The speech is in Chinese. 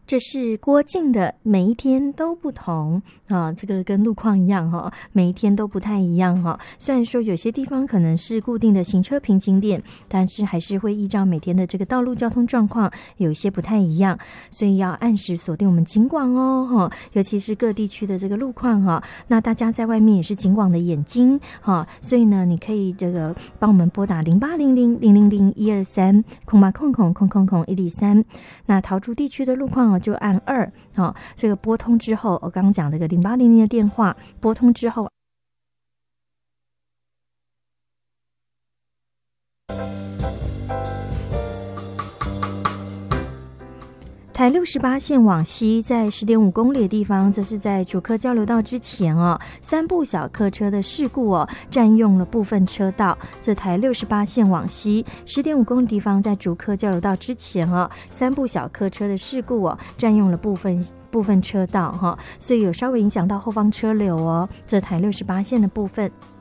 这是郭靖的每一天都不同啊，这个跟路况一样哈，每一天都不太一样哈。虽然说有些地方可能是固定的行车平行点，但是还是会依照每天的这个道路交通状况有一些不太一样，所以要按时锁定我们警广哦哈，尤其是各地区的这个路况哈。那大家在外面也是警广的眼睛哈，所以呢，你可以这个帮我们拨打08000001230800000123。那桃竹地区的路况就按2这个拨通之后，我刚刚讲这个0800的电话拨通之后，台68线往西，在10.5公里的地方，这是在竹科交流道之前3部小客车的事故占用了部分车道。这台68线往西10.5公里地方，在竹科交流道之前3部小客车的事故占用了部分车道所以有稍微影响到后方车流这台68线的部分。